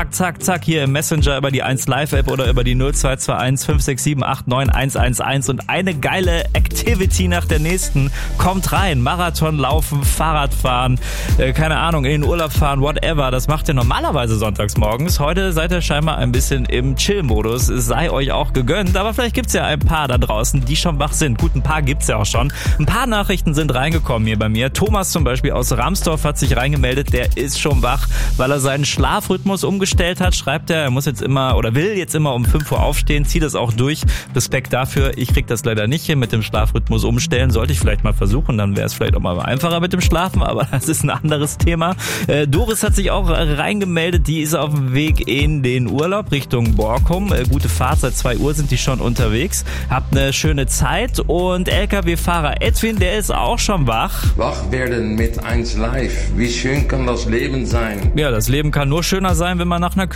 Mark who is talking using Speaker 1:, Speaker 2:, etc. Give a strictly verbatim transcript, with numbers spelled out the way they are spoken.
Speaker 1: zack, zack, zack, hier im Messenger über die eins Live App oder über die null zwei zwei eins fünf sechs sieben acht neun eins eins eins und eine geile Activity nach der nächsten kommt rein. Marathon laufen, Fahrradfahren, äh, keine Ahnung, in den Urlaub fahren, whatever. Das macht ihr normalerweise sonntags morgens. Heute seid ihr scheinbar ein bisschen im Chill-Modus. Es sei euch auch gegönnt, aber vielleicht gibt's ja ein paar da draußen, die schon wach sind. Gut, ein paar gibt's ja auch schon. Ein paar Nachrichten sind reingekommen hier bei mir. Thomas zum Beispiel aus Ramsdorf hat sich reingemeldet, der ist schon wach, weil er seinen Schlafrhythmus umgestellt hat, schreibt er. Er muss jetzt immer oder will jetzt immer um fünf Uhr aufstehen, zieht das auch durch. Respekt dafür. Ich krieg das leider nicht hin mit dem Schlafrhythmus umstellen. Sollte ich vielleicht mal versuchen, dann wäre es vielleicht auch mal einfacher mit dem Schlafen, aber das ist ein anderes Thema. Äh, Doris hat sich auch reingemeldet, die ist auf dem Weg in den Urlaub Richtung Borkum. Äh, gute Fahrt, seit zwei Uhr sind die schon unterwegs. Habt eine schöne Zeit und L K W-Fahrer Edwin, der ist auch schon wach.
Speaker 2: Wach werden mit eins Live. Wie schön kann das Leben sein?
Speaker 1: Ja, das Leben kann nur schöner sein, wenn man nach einer